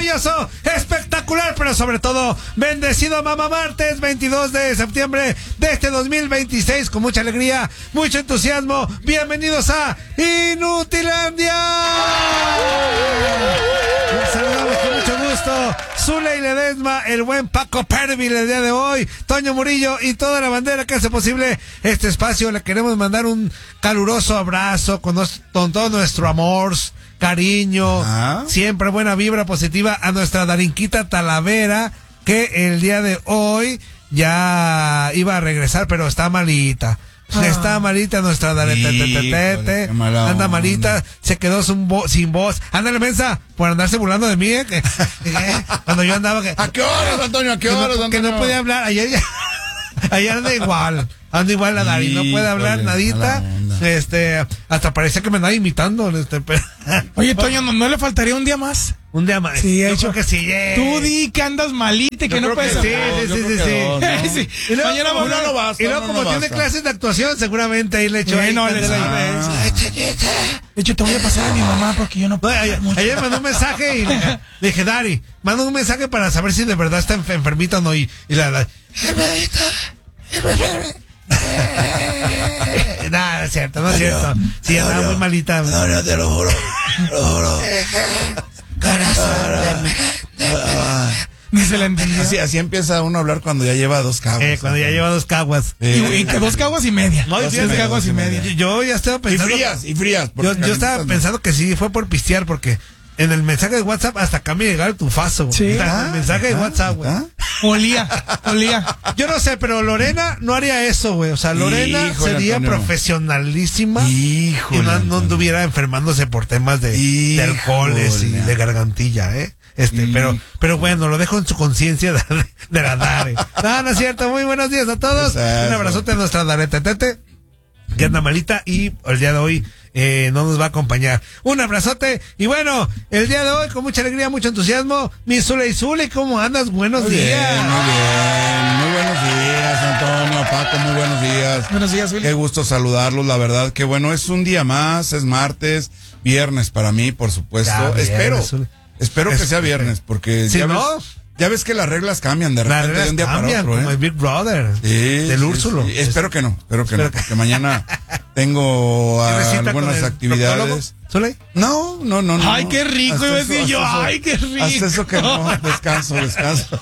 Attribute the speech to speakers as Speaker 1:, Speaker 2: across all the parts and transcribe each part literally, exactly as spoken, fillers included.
Speaker 1: maravilloso, espectacular, pero sobre todo bendecido Mamá Martes, veintidós de septiembre de este dos mil veintiséis, con mucha alegría, mucho entusiasmo. Bienvenidos a Inutilandia. Los saludamos con mucho gusto, Zule y Ledesma, el buen Paco Pervil el día de hoy, Toño Murillo y toda la bandera que hace posible este espacio. Le queremos mandar un caluroso abrazo con, nos, con todo nuestro amor, cariño, ¿ah? Siempre buena vibra positiva a nuestra Darinquita Talavera, que el día de hoy ya iba a regresar, pero está malita. Ah. Está malita nuestra Darinquita, anda malita, se quedó sin, vo sin voz. Ándale, mensa, por andarse burlando de mí, ¿eh? Que, que, cuando yo andaba que,
Speaker 2: ¿a qué horas, Antonio? ¿A qué horas,
Speaker 1: que no,
Speaker 2: Antonio?
Speaker 1: Que no podía hablar, ayer ya, ayer anda igual. Anda igual la Dari, no puede hablar nadita. Este, hasta parecía que me andaba imitando. Este, pero...
Speaker 3: Oye, Toño, ¿no, ¿no le faltaría un día más?
Speaker 1: Un día más.
Speaker 3: Sí,
Speaker 1: yo
Speaker 3: hecho
Speaker 1: creo que sí. Yeah.
Speaker 3: Tú di que andas malita y que no puedes
Speaker 1: sí,
Speaker 3: hablar.
Speaker 1: Sí, sí, sí, sí.
Speaker 2: Dos, ¿no?
Speaker 3: sí.
Speaker 1: Y luego,
Speaker 3: mañana
Speaker 1: como,
Speaker 3: no,
Speaker 1: no basta, y luego,
Speaker 2: no,
Speaker 1: como
Speaker 2: no
Speaker 1: tiene
Speaker 2: basta.
Speaker 1: clases de actuación, seguramente ahí le echó.
Speaker 3: Sí,
Speaker 1: ahí,
Speaker 3: no, le
Speaker 1: ah.
Speaker 3: De hecho, te voy a pasar a mi mamá porque yo no puedo.
Speaker 1: No, ayer, ayer mandó un mensaje y le, le dije, Dari, manda un mensaje para saber si de verdad está enfermita o no. Y, y la. la Nada, no es cierto, no es cierto. Sí, andaba muy malita.
Speaker 2: No, no, te lo juro. Te lo juro.
Speaker 3: Ni se la entendía.
Speaker 2: Así, así empieza uno a hablar cuando ya lleva dos caguas.
Speaker 1: Eh, cuando ya lleva dos caguas.
Speaker 3: Eh, y, y que dos caguas y media.
Speaker 1: No,
Speaker 3: dos,
Speaker 1: dos
Speaker 3: caguas y media.
Speaker 1: Yo, yo ya estaba pensando.
Speaker 2: Y frías, y frías.
Speaker 1: Yo, yo estaba pensando que sí fue por pistear, porque en el mensaje de WhatsApp hasta acá me llegaba el tufazo.
Speaker 3: Sí.
Speaker 1: En
Speaker 2: ¿Ah?
Speaker 1: el mensaje de
Speaker 2: ¿Ah?
Speaker 1: WhatsApp, güey.
Speaker 2: ¿Ah?
Speaker 3: Olía, olía.
Speaker 1: Yo no sé, pero Lorena no haría eso, güey. O sea, Lorena
Speaker 2: Híjole,
Speaker 1: sería
Speaker 2: Antonio.
Speaker 1: profesionalísima.
Speaker 2: Híjole,
Speaker 1: y no, no
Speaker 2: Antonio.
Speaker 1: anduviera enfermándose por temas de, de
Speaker 2: Híjole.
Speaker 1: alcoholes y de gargantilla, ¿eh? Este,
Speaker 2: Sí.
Speaker 1: pero, pero bueno, lo dejo en su conciencia de, de la Dare. No, no es cierto. Muy buenos días a todos.
Speaker 2: Exacto.
Speaker 1: Un abrazote a nuestra Daretete, que anda malita y el día de hoy eh, no nos va a acompañar. Un abrazote. Y bueno, el día de hoy con mucha alegría, mucho entusiasmo, mi Zule y Zule, ¿cómo andas? Buenos
Speaker 2: Muy
Speaker 1: días.
Speaker 2: bien, muy bien. Muy buenos días, Antonio, Paco, muy buenos días.
Speaker 3: Buenos días, Willy.
Speaker 2: Qué gusto saludarlos, la verdad que bueno, es un día más, es martes, viernes para mí, por supuesto.
Speaker 1: Ya, viernes,
Speaker 2: espero,
Speaker 1: Zule.
Speaker 2: espero que
Speaker 1: Es-
Speaker 2: sea viernes, porque
Speaker 1: Si
Speaker 2: ya,
Speaker 1: no,
Speaker 2: ves, ya ves que las reglas cambian de
Speaker 1: las
Speaker 2: repente
Speaker 1: reglas
Speaker 2: de un día
Speaker 1: cambian,
Speaker 2: para otro,
Speaker 1: como
Speaker 2: ¿eh?
Speaker 1: el Big Brother
Speaker 2: Sí,
Speaker 1: del
Speaker 2: sí,
Speaker 1: Úrsulo.
Speaker 2: sí. Espero que no, espero que
Speaker 1: Espero
Speaker 2: no,
Speaker 1: que-
Speaker 2: porque mañana tengo
Speaker 1: ¿Qué recita con
Speaker 2: algunas
Speaker 1: el
Speaker 2: actividades.
Speaker 1: proctólogo, Zule?
Speaker 2: No, no, no, no.
Speaker 3: Ay, qué rico,
Speaker 2: Hasta
Speaker 3: iba a
Speaker 2: eso,
Speaker 3: decir yo,
Speaker 2: hasta eso.
Speaker 3: ay, qué rico.
Speaker 2: Hasta eso que no, descanso, descanso.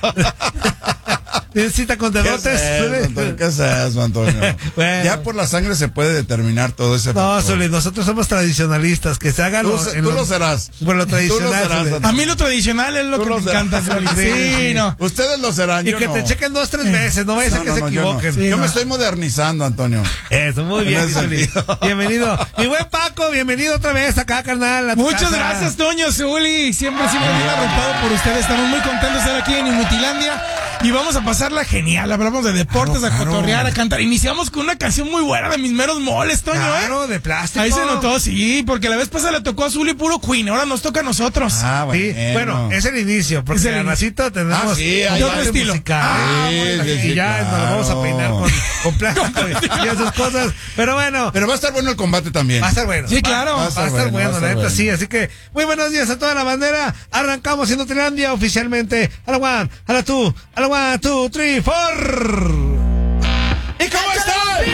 Speaker 1: Necesita con
Speaker 2: ¿Qué
Speaker 1: dedotes.
Speaker 2: es eso, Antonio? ¿Qué es eso, Antonio?
Speaker 1: Bueno.
Speaker 2: Ya por la sangre se puede determinar todo ese
Speaker 1: No,
Speaker 2: factor.
Speaker 1: Zule, nosotros somos tradicionalistas, que se haga
Speaker 2: Tú,
Speaker 1: lo,
Speaker 2: se-
Speaker 1: en
Speaker 2: tú
Speaker 1: lo-
Speaker 2: lo serás.
Speaker 1: por lo
Speaker 2: Tú lo
Speaker 1: tradicional.
Speaker 2: serás,
Speaker 1: Zule.
Speaker 2: Antonio.
Speaker 3: A mí lo tradicional es lo
Speaker 2: Tú
Speaker 3: que
Speaker 2: lo
Speaker 3: me
Speaker 2: serás.
Speaker 3: encanta. Willy.
Speaker 1: Sí,
Speaker 3: Sí,
Speaker 1: sí.
Speaker 3: no.
Speaker 2: Ustedes lo serán,
Speaker 1: Y
Speaker 2: yo
Speaker 1: que
Speaker 2: no.
Speaker 1: te chequen dos, tres veces, no vaya a ser
Speaker 2: No,
Speaker 1: que
Speaker 2: no,
Speaker 1: se
Speaker 2: no, yo no.
Speaker 1: equivoquen.
Speaker 3: Sí,
Speaker 2: Yo
Speaker 3: no.
Speaker 2: me estoy modernizando, Antonio.
Speaker 1: Eso, muy
Speaker 2: En
Speaker 1: bien,
Speaker 2: ese
Speaker 1: Zule.
Speaker 2: sentido.
Speaker 1: Bienvenido. Mi buen Paco, bienvenido otra vez acá, carnal. a tu
Speaker 3: Muchas
Speaker 1: casa.
Speaker 3: gracias, Toño, Zuli. Siempre, siempre bien arropado por ustedes. Estamos muy contentos de estar aquí en Inutilandia y vamos a pasarla genial. Hablamos de deportes,
Speaker 2: Claro,
Speaker 3: a
Speaker 2: claro.
Speaker 3: cotorrear, a cantar. Iniciamos con una canción muy buena de mis meros moles, Toño,
Speaker 1: Claro,
Speaker 3: ¿eh?
Speaker 1: de plástico.
Speaker 3: Ahí se notó, sí, porque la vez pasada le tocó a Zuli puro Queen, ahora nos toca a nosotros.
Speaker 2: Ah,
Speaker 1: Sí, bueno, es el inicio, porque
Speaker 3: Es el
Speaker 1: en
Speaker 3: inicio.
Speaker 1: Racito tenemos
Speaker 2: Ah, sí, hay
Speaker 1: otro
Speaker 3: otro estilo.
Speaker 1: musical.
Speaker 2: Ah,
Speaker 1: y
Speaker 2: sí, sí,
Speaker 1: ya nos lo vamos a
Speaker 2: claro.
Speaker 1: peinar con, con plástico y, y esas cosas. Pero bueno,
Speaker 2: Pero va a estar bueno el combate también.
Speaker 1: va a estar bueno.
Speaker 3: Sí, claro.
Speaker 1: Va, va a estar bueno,
Speaker 2: bueno, va a
Speaker 1: la
Speaker 2: estar
Speaker 1: neta,
Speaker 2: bueno.
Speaker 1: sí. Así que, muy buenos días a toda la bandera. Arrancamos en Inutilandia oficialmente. A la one, a la two, a la one, two, three, four.